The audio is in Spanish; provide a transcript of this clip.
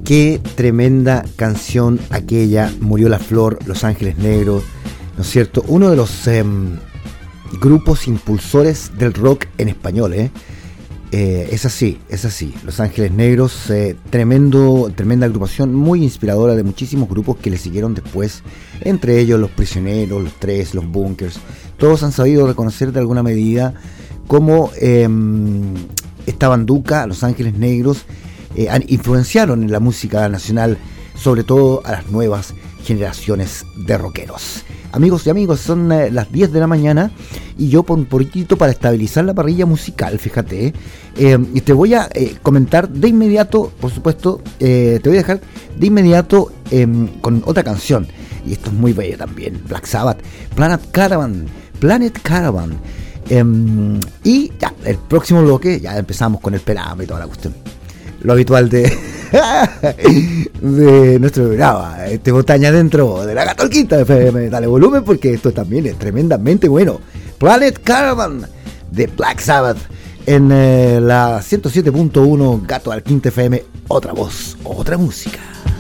Qué tremenda canción aquella, Murió la Flor, Los Ángeles Negros, ¿no es cierto? Uno de los grupos impulsores del rock en español, es así, Los Ángeles Negros, tremenda agrupación, muy inspiradora de muchísimos grupos que le siguieron después, entre ellos Los Prisioneros, Los Tres, Los Bunkers. Todos han sabido reconocer de alguna medida cómo esta banduca, Los Ángeles Negros, influenciaron en la música nacional, sobre todo a las nuevas generaciones de rockeros. Amigos y amigos, son las 10 de la mañana y yo por un poquito para estabilizar la parrilla musical, fíjate, y te voy a comentar de inmediato, por supuesto, te voy a dejar de inmediato con otra canción, y esto es muy bello también, Black Sabbath, Planet Caravan, y ya, el próximo bloque, ya empezamos con el Perama y toda la cuestión. Lo habitual de nuestro programa, Montaña Dentro de la Gatolquita FM. Dale volumen porque esto también es tremendamente bueno. Planet Caravan de Black Sabbath en la 107.1 Gato al Quinta FM. Otra voz, otra música.